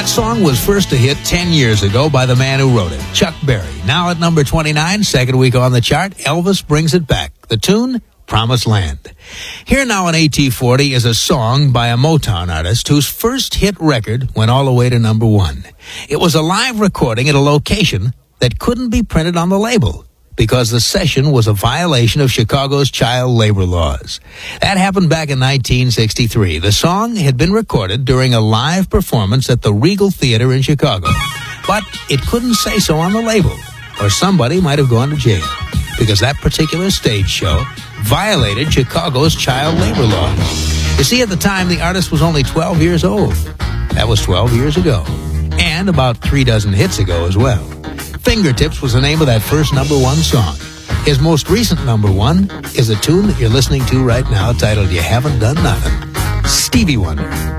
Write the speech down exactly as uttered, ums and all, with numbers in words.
song was first a hit ten years ago by the man who wrote it, Chuck Berry. Now at number twenty-nine, second week on the chart, Elvis brings it back. The tune, Promised Land. Here now on A T forty is a song by a Motown artist whose first hit record went all the way to number one. It was a live recording at a location that couldn't be printed on the label because the session was a violation of Chicago's child labor laws. That happened back in nineteen sixty-three. The song had been recorded during a live performance at the Regal Theater in Chicago. But it couldn't say so on the label, or somebody might have gone to jail, because that particular stage show violated Chicago's child labor laws. You see, at the time, the artist was only twelve years old. That was twelve years ago. And about three dozen hits ago as well. Fingertips was the name of that first number one song. His most recent number one is a tune that you're listening to right now titled You Haven't Done Nothing. Stevie Wonder.